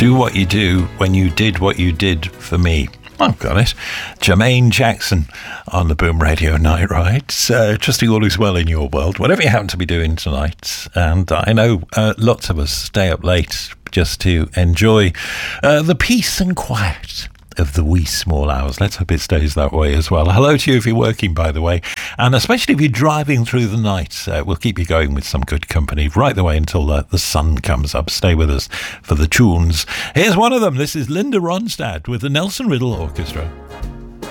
Do what you do when you did what you did for me. I've got it. Jermaine Jackson on the Boom Radio Night Ride. Trusting all is well in your world, whatever you happen to be doing tonight. And I know lots of us stay up late just to enjoy the peace and quiet of the wee small hours. Let's hope it stays that way as well. Hello to you if you're working, by the way, and especially if you're driving through the night. We'll keep you going with some good company right the way until the sun comes up. Stay with us for the tunes. Here's one of them. This is Linda Ronstadt with the Nelson Riddle Orchestra.